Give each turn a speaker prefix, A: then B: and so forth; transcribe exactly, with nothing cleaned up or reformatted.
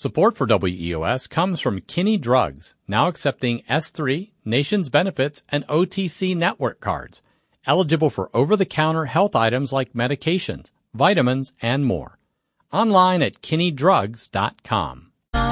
A: Support for W E O S comes from Kinney Drugs, now accepting S three, Nations Benefits, and O T C network cards. Eligible for over-the-counter health items like medications, vitamins, and more. Online at kinney drugs dot com.